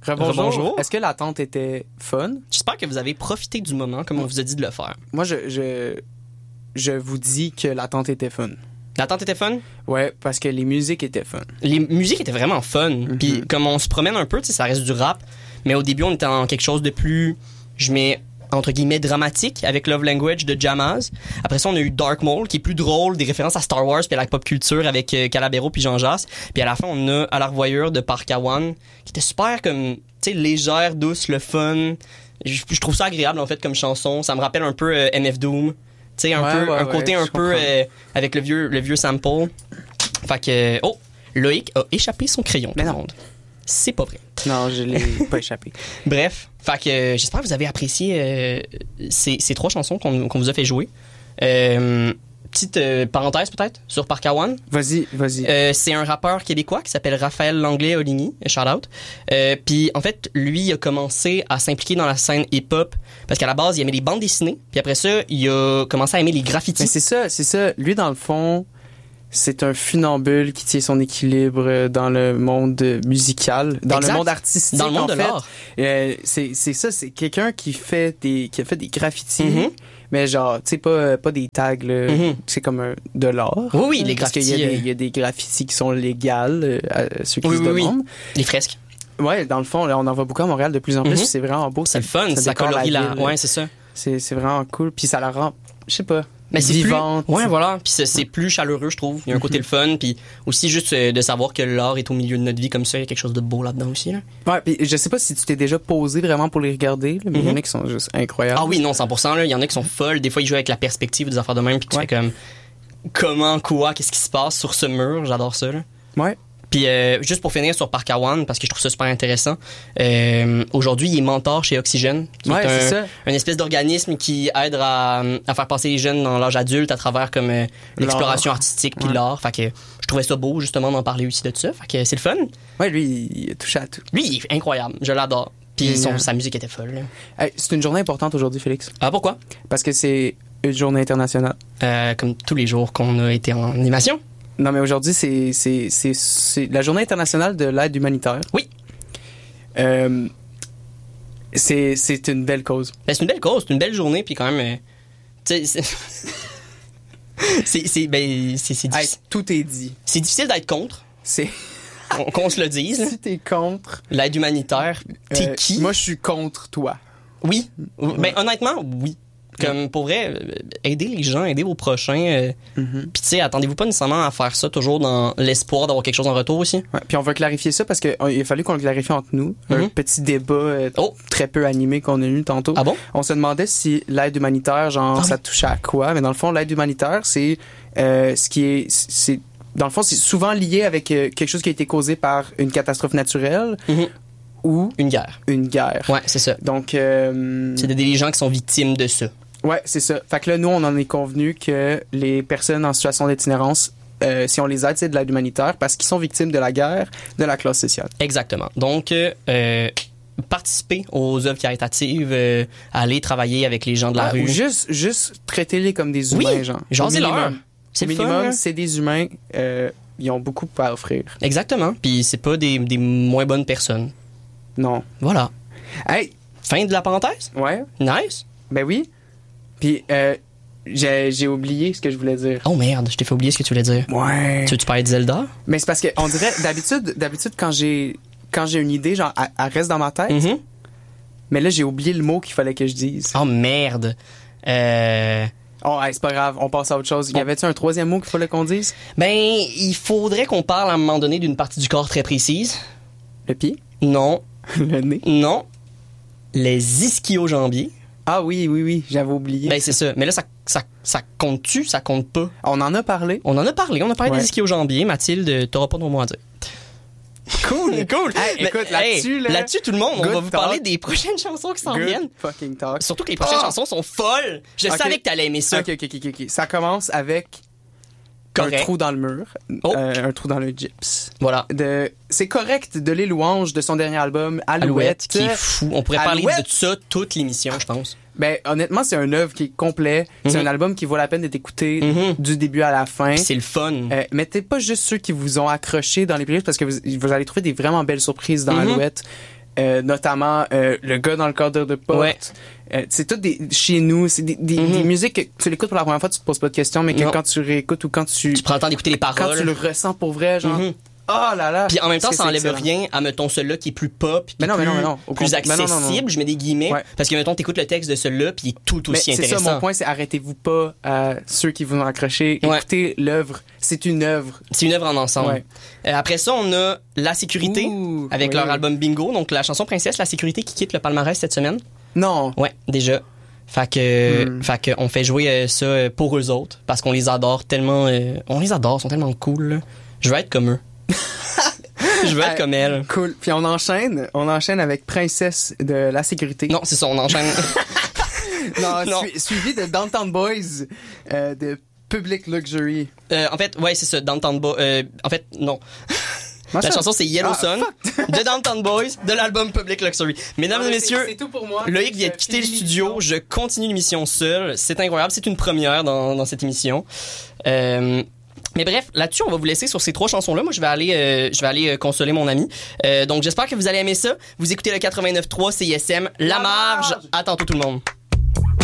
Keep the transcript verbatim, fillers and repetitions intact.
Rebonjour. Rebonjour. Est-ce que l'attente était fun? J'espère que vous avez profité du moment comme on vous a dit de le faire. Moi, je, je, je vous dis que l'attente était fun. L'attente était fun? Ouais, parce que les musiques étaient fun. Les musiques étaient vraiment fun. Mm-hmm. Puis comme on se promène un peu, tu sais, ça reste du rap. Mais au début, on était en quelque chose de plus, je mets entre guillemets dramatique avec Love Language de Jamaz. Après ça, on a eu Dark Mole qui est plus drôle, des références à Star Wars puis à la pop culture avec euh, Calabero puis Jean Jass. Puis à la fin, on a À la revoyure de Parkawan qui était super comme, tu sais, légère, douce, le fun. Je, je trouve ça agréable en fait comme chanson. Ça me rappelle un peu euh, M F Doom. Tu sais, un Ouais, peu, ouais, un ouais, côté un je peu comprends. euh, avec le vieux, le vieux sample. Fait que, oh, Loïc a échappé son crayon. Mais tout le non. monde. C'est pas vrai. Non, je l'ai pas échappé. Bref, fait que euh, j'espère que vous avez apprécié euh, ces, ces trois chansons qu'on, qu'on vous a fait jouer. Euh, petite euh, parenthèse peut-être sur Parkawan. Vas-y, vas-y. Euh, c'est un rappeur québécois qui s'appelle Raphaël Langlais-Oligny, shout out. Euh, puis en fait, lui il a commencé à s'impliquer dans la scène hip-hop parce qu'à la base il aimait les bandes dessinées. Puis après ça, il a commencé à aimer les graffitis. Mais c'est ça, c'est ça. Lui, dans le fond, c'est un funambule qui tient son équilibre dans le monde musical, dans Exact. le monde artistique. Dans le monde en de fait. l'art. Euh, c'est, c'est ça, c'est quelqu'un qui fait des, qui a fait des graffitis, Mhm. mais genre, tu sais, pas, pas des tags, là. Mhm. C'est comme un, de l'art. Oui, oui, les Parce qu'il graffitis. y a, des, euh, il y a des graffitis qui sont légales, euh, à ceux qui Oui, se oui, oui. demandent. les fresques. Ouais, dans le fond, là, on en voit beaucoup à Montréal de plus en plus, Mhm. puis c'est vraiment beau. C'est le fun, ça, décore colorie la. ville. Ouais, c'est ça. C'est, c'est vraiment cool, puis ça la rend, je sais pas, Mais c'est vivante. plus, ouais, voilà. Puis c'est, c'est plus chaleureux, je trouve. Il y a un côté le fun, puis aussi juste euh, de savoir que l'art est au milieu de notre vie comme ça, il y a quelque chose de beau là-dedans aussi. Là. Ouais, puis je sais pas si tu t'es déjà posé vraiment pour les regarder, là, mais il y en a qui sont juste incroyables. Ah oui, non, cent pour cent. Là, il y en a qui sont folles. Des fois, ils jouent avec la perspective des affaires de même, puis tu Ouais. fais comme comment, quoi, qu'est-ce qui se passe sur ce mur. J'adore ça. Là. Ouais. Puis euh, juste pour finir sur Parkawan, parce que je trouve ça super intéressant. Euh, aujourd'hui, il est mentor chez Oxygène, qui Ouais, est un, c'est ça. une espèce d'organisme qui aide à, à faire passer les jeunes dans l'âge adulte à travers comme euh, l'exploration L'art. artistique puis Ouais. l'art. Fait que je trouvais ça beau justement d'en parler aussi de ça. Fait que c'est le fun. Ouais, lui, il a touché à tout. Lui, il est incroyable. Je l'adore. Puis Génial. son, sa musique était folle. là. Hey, c'est une journée importante aujourd'hui, Félix, Ah, pourquoi? parce que c'est une journée internationale. Euh, comme tous les jours qu'on a été en animation. Non, mais aujourd'hui, c'est, c'est, c'est, c'est la journée internationale de l'aide humanitaire. Oui. Euh, c'est, c'est une belle cause. Ben, c'est une belle cause, c'est une belle journée, puis quand même, euh, tu sais, c'est, c'est, c'est, ben, c'est, c'est, Hey, difficile, tout est dit. c'est difficile d'être contre, C'est, qu'on, qu'on se le dise. là. si t'es contre, L'aide humanitaire, t'es euh, qui? moi, je suis contre toi. Oui. Ben, honnêtement, oui. Comme pour vrai, euh, aider les gens, aider vos prochains. euh, Mm-hmm. Puis tu sais, attendez-vous pas nécessairement à faire ça toujours dans l'espoir d'avoir quelque chose en retour aussi. Ouais, puis on va clarifier ça parce qu'il a fallu qu'on le clarifie entre nous. Un Mhm. petit débat euh, Oh. très peu animé qu'on a eu tantôt. Ah bon? On se demandait si l'aide humanitaire, genre, Ah ça oui. touchait à quoi. Mais dans le fond, l'aide humanitaire, c'est euh, ce qui est... c'est Dans le fond, c'est souvent lié avec euh, quelque chose qui a été causé par une catastrophe naturelle Mhm. ou Une guerre. une guerre. Ouais, c'est ça. Donc, euh, C'est d'aider les gens qui sont victimes de ça. ouais, c'est ça. Fait que là, nous, on en est convenu que les personnes en situation d'itinérance, euh, si on les aide, c'est de l'aide humanitaire parce qu'ils sont victimes de la guerre, de la classe sociale. Exactement. Donc, euh, euh, participer aux œuvres caritatives, euh, aller travailler avec les gens de la Ouais, rue. ou juste, juste traiter-les comme des Oui, humains, genre. Au jasez-leur. minimum. C'est Au le fun, minimum, là. c'est des humains. Euh, ils ont beaucoup à offrir. Exactement. Puis c'est pas des, des moins bonnes personnes. Non. Voilà. Hey, Fin de la parenthèse. ouais, Nice. ben oui. Puis, euh, j'ai, j'ai oublié ce que je voulais dire. Oh merde, je t'ai fait oublier ce que tu voulais dire. Ouais. Tu veux-tu parler de Zelda? Mais c'est parce que, on dirait, d'habitude, d'habitude, quand j'ai, quand j'ai une idée, genre, elle, elle reste dans ma tête. Mhm. Mais là, j'ai oublié le mot qu'il fallait que je dise. Oh merde. Euh... Oh, hey, c'est pas grave, on passe à autre chose. Y Bon. avait-tu un troisième mot qu'il fallait qu'on dise? Ben, il faudrait qu'on parle à un moment donné d'une partie du corps très précise. Le pied? Non, Le nez? non. Les ischio-jambiers. Ah oui, oui, oui, j'avais oublié. Ben, c'est ça. Mais là, ça, ça, ça compte-tu? Ça compte pas. On en a parlé. On en a parlé. On a parlé Ouais. des ischio-jambiers. Mathilde, t'auras pas de mot à dire. Cool! Cool. Hey, Mais, écoute, là-dessus, hey, là, là-dessus, tout le monde, on good va vous talk. parler des prochaines chansons qui s'en Good viennent. fucking talk. Surtout que les prochaines Oh! chansons sont folles. Je Ok. savais que t'allais aimer ça. Ok, ok, ok, ok, ok. Ça commence avec Correct. un trou dans le mur, Oh. euh, un trou dans le gyps. Voilà. De, c'est correct de les louanges de son dernier album, Alouette. Alouette, qui est fou. On pourrait parler Alouette. de ça toute l'émission, je pense. Ben, honnêtement, c'est un œuvre qui est complet. C'est Mhm. un album qui vaut la peine d'être écouté Mhm. du début à la fin. Puis c'est le fun. Euh, mettez pas juste ceux qui vous ont accroché dans les playlists parce que vous, vous allez trouver des vraiment belles surprises dans Mhm. Alouette. euh, notamment euh, Le gars dans le cadre de porte. Ouais. Euh, c'est tout des chez nous, c'est des, des, Mm-hmm. des musiques que tu l'écoutes pour la première fois, tu te poses pas de questions, mais que Non. quand tu réécoutes ou quand tu Tu prends le temps d'écouter les quand paroles. tu le ressens pour vrai, genre Mhm. oh là là. Puis en même temps, Parce ça que enlève c'est excellent. rien à, mettons, celui-là qui est plus pop, puis Mais non, plus, mais non, mais non. Au plus contraire. accessible, Mais non, non, non. je mets des guillemets. Ouais. Parce que, mettons, t'écoutes le texte de celui-là, puis il est tout Mais aussi c'est intéressant. ça mon point, c'est arrêtez-vous pas à ceux qui vous ont accroché. Ouais. Écoutez l'œuvre, c'est une œuvre. C'est une œuvre en ensemble. Ouais. Euh, après ça, on a La Sécurité, Ouh, avec oui. leur album Bingo, donc la chanson Princesse, La Sécurité, qui quitte le palmarès cette semaine. Non. Ouais, déjà. Fait que, Hmm. fait que on fait jouer euh, ça euh, pour eux autres, parce qu'on les adore tellement. euh, on les adore, ils sont tellement cool. Là. Je veux être comme eux. Je veux être Euh, comme elles. Cool. Puis on enchaîne, on enchaîne avec Princesse de la sécurité. Non, c'est ça, on enchaîne. Non, Non. sui- suivi de Downtown Boys euh, de Public Luxury. Euh, en fait, ouais, c'est ça, Downtown Boys. Euh, en fait, non. Comment La ça? chanson, c'est Yellow Ah, Sun de Downtown Boys de l'album Public Luxury. Mesdames Non, et mais messieurs, c'est- c'est tout pour moi. Loïc vient de Je quitter le finis studio. l'émission. Je continue l'émission seul. C'est incroyable. C'est une première dans, dans cette émission. Euh, mais bref, là-dessus, on va vous laisser sur ces trois chansons-là. Moi, je vais aller, euh, je vais aller euh, consoler mon ami. Euh, donc, j'espère que vous allez aimer ça. Vous écoutez le quatre-vingt-neuf point trois C I S M, La La Marge. Marge. À tantôt tout le monde.